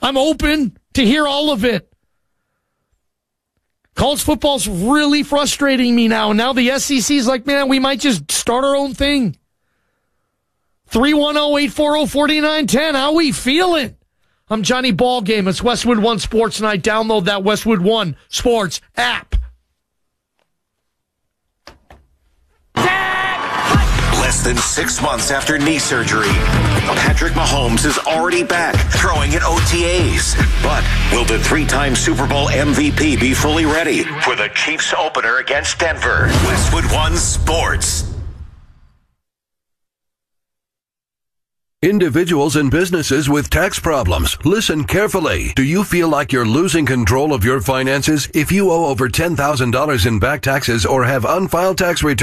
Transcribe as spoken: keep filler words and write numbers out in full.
I'm open to hear all of it. College football's really frustrating me now. Now the S E C's like, man, we might just start our own thing. three one zero, eight four zero, four nine one zero. How we feeling? I'm Johnny Ballgame. It's Westwood One Sports Night. Download that Westwood One Sports app. Less than six months after knee surgery, Patrick Mahomes is already back, throwing at O T As. But will the three-time Super Bowl M V P be fully ready for the Chiefs opener against Denver? Westwood One Sports. Individuals and businesses with tax problems, listen carefully. Do you feel like you're losing control of your finances? If you owe over ten thousand dollars in back taxes or have unfiled tax returns,